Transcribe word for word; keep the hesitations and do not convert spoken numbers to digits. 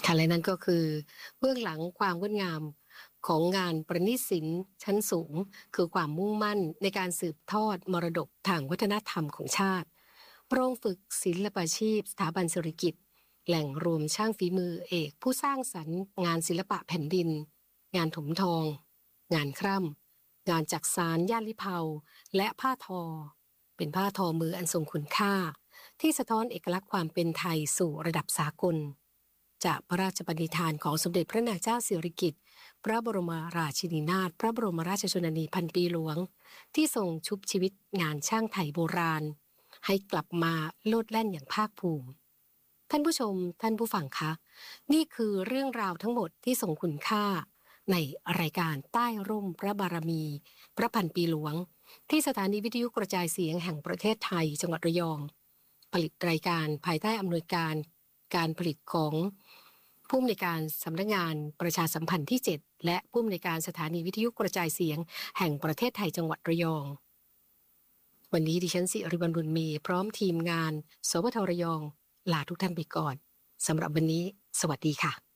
ค่ะและนั่นก็คือเบื้องหลังความงดงามของงานประณีตศิลป์ชั้นสูงคือความมุ่งมั่นในการสืบทอดมรดกทางวัฒนธรรมของชาติโรงฝึกศิลปาชีพสถาบันสุริกิติ์แหล่งรวมช่างฝีมือเอกผู้สร้างสรรค์งานศิลปะแผ่นดินงานถมทองงานคร่ำงานจักสานย่านลิเผาและผ้าทอเป็นผ้าทอมืออันทรงคุณค่าที่สะท้อนเอกลักษณ์ความเป็นไทยสู่ระดับสากลจากพระราชปณิธานของสมเด็จพระนางเจ้าสิริกิติ์พระบรมราชินีนาถพระบรมราชชนนีพันปีหลวงที่ทรงชุบชีวิตงานช่างไทยโบราณให้กลับมาโลดแล่นอย่างภาคภูมิท่านผู้ชมท่านผู้ฟังคะนี่คือเรื่องราวทั้งหมดที่ทรงคุณค่าในรายการใต้ร่มพระบารมีพระพันปีหลวงที่สถานีวิทยุกระจายเสียงแห่งประเทศไทยจังหวัดระยองผลิตรายการภายใต้อำนวยการการผลิตของผู้อำนวยการสำนักงานประชาสัมพันธ์ที่เจ็ดและผู้อำนวยการสถานีวิทยุกระจายเสียงแห่งประเทศไทยจังหวัดระยองวันนี้ดิฉันสิริวัลย์บุญมีพร้อมทีมงานสวทระยองลาทุกท่านไปก่อนสำหรับวันนี้สวัสดีค่ะ